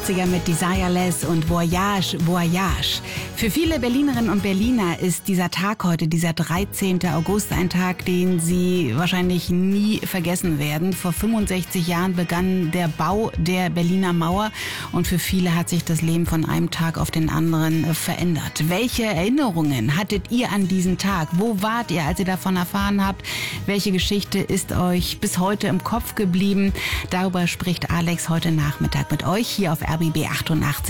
80er mit Desireless und Voyage, Voyage. Für viele Berlinerinnen und Berliner ist dieser Tag heute, dieser 13. August, ein Tag, den sie wahrscheinlich nie vergessen werden. Vor 65 Jahren begann der Bau der Berliner Mauer und für viele hat sich das Leben von einem Tag auf den anderen verändert. Welche Erinnerungen hattet ihr an diesen Tag? Wo wart ihr, als ihr davon erfahren habt? Welche Geschichte ist euch bis heute im Kopf geblieben? Darüber spricht Alex heute Nachmittag mit euch hier auf RBB 88.